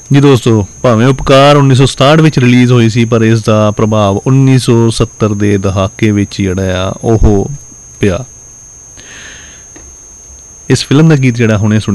ਜੀ ਦੋਸਤੋ, ਭਾਵੇਂ ਉਪਕਾਰ 1967 ਵਿੱਚ ਰਿਲੀਜ਼ ਹੋਈ ਸੀ, ਪਰ ਇਸ ਦਾ ਪ੍ਰਭਾਵ 1970 ਦੇ ਦਹਾਕੇ ਵਿੱਚ ਜਿਹੜਾ ਆ ਉਹ ਪਿਆ। ਇਸ ਫਿਲਮ ਦਾ ਗੀਤ ਜਿਹੜਾ ਹੁਣੇ